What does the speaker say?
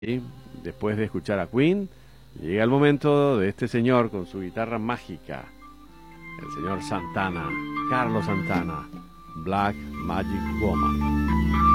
Y después de escuchar a Queen, llega el momento de este señor con su guitarra mágica, el señor Santana, Carlos Santana, Black Magic Woman.